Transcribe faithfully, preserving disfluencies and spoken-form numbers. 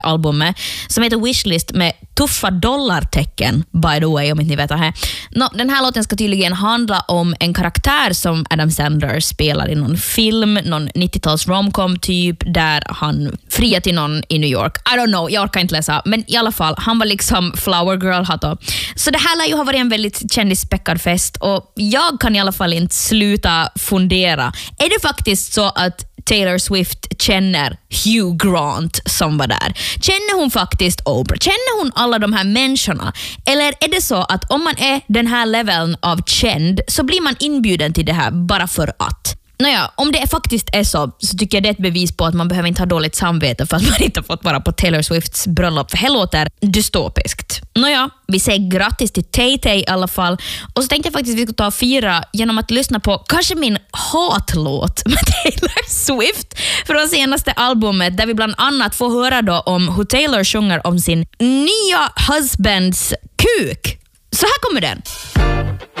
albumet som heter Wishlist med tuffa dollartecken, by the way, om inte ni vet det här. No, den här låten ska tydligen handla om en karaktär som Adam Sandler spelar i någon film, någon nittio-tals romcom typ, där han friar till någon i New York. I don't know, jag orkar inte läsa, men i alla fall, han var liksom flower girl hato. Så det här lär ju ha varit en väldigt kändisspäckad fest, och jag kan i alla fall inte sluta fundera. Är det faktiskt så att Taylor Swift känner Hugh Grant som var där? Känner hon faktiskt Oprah? Känner hon alla de här människorna? Eller är det så att om man är den här leveln av känd så blir man inbjuden till det här bara för att? Nåja, om det faktiskt är så, så tycker jag det är ett bevis på att man behöver inte ha dåligt samvete för att man inte har fått vara på Taylor Swifts bröllop, för det låter dystopiskt. Nåja, vi säger grattis till Tay-Tay i alla fall. Och så tänkte jag faktiskt att vi skulle ta och fira genom att lyssna på kanske min hatlåt med Taylor Swift från senaste albumet, där vi bland annat får höra då om hur Taylor sjunger om sin nya husbands kuk. Så här kommer den.